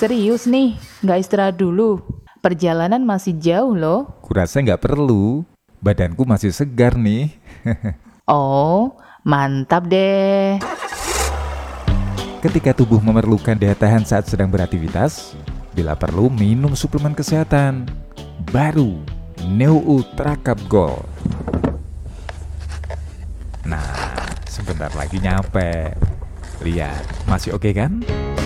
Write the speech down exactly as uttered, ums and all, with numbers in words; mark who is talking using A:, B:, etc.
A: Serius nih, nggak istirahat dulu? Perjalanan masih jauh loh.
B: Kurasa nggak perlu, badanku masih segar nih.
A: Oh, mantap deh.
B: Ketika tubuh memerlukan daya tahan saat sedang beraktivitas, bila perlu minum suplemen kesehatan. Baru Neo Ultra Cup Gold. Nah, sebentar lagi nyampe. Lihat, masih oke kan?